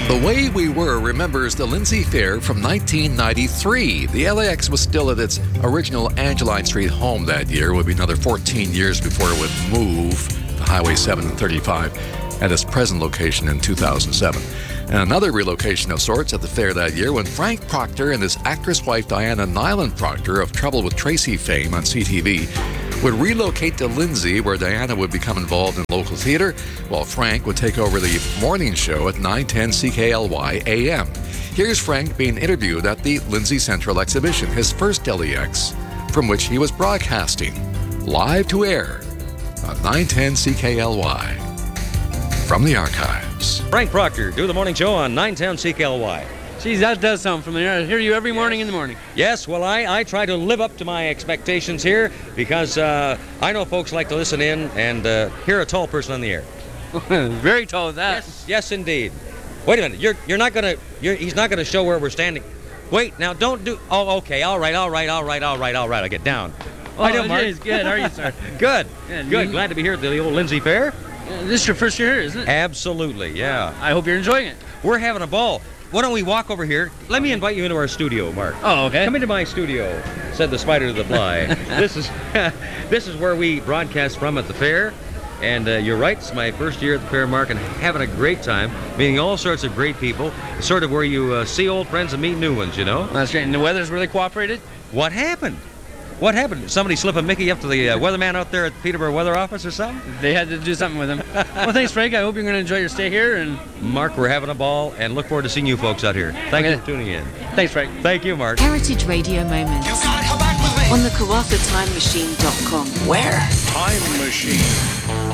The Way We Were remembers the Lindsay Fair from 1993. The LAX was still at its original Angeline Street home that year. It would be another 14 years before it would move to Highway 7 and 35 at its present location in 2007. And another relocation of sorts at the fair that year when Frank Proctor and his actress wife Diana Nyland Proctor of Trouble with Tracy fame on CTV would relocate to Lindsay, where Diana would become involved in local theater, while Frank would take over the morning show at 910 CKLY AM. Here's Frank being interviewed at the Lindsay Central Exhibition, his first LEX, from which he was broadcasting live to air on 910 CKLY. From the archives. Frank Proctor, do the morning show on 910 CKLY. Geez, that does sound familiar. I hear you every morning in the morning. Yes, well, I try to live up to my expectations here because I know folks like to listen in and hear a tall person on the air. Very tall with that. Yes, indeed. Wait a minute. You're not gonna. He's not gonna show where we're standing. Wait, now don't do. Oh, okay. All right. I'll get down. How you doing, Mark? Good. How are you, sir? Good. Glad to be here at the old Lindsay Fair. This is your first year here, isn't it? Absolutely. Yeah. I hope you're enjoying it. We're having a ball. Why don't we walk over here? Let me invite you into our studio, Mark. Oh, okay. Come into my studio, said the spider to the fly. This is where we broadcast from at the fair. And you're right, it's my first year at the fair, Mark, and having a great time, meeting all sorts of great people. Sort of where you see old friends and meet new ones, you know? That's great. And the weather's really cooperated? What happened? What happened? Somebody slip a Mickey up to the weatherman out there at the Peterborough Weather Office or something? They had to do something with him. Well, thanks, Frank. I hope you're going to enjoy your stay here. And Mark, we're having a ball and look forward to seeing you folks out here. Thank you for tuning in. Thanks, Frank. Thank you, Mark. Heritage Radio Moments. You gotta come back with me. On the KarrathaTimeMachine.com. Where? Time Machine.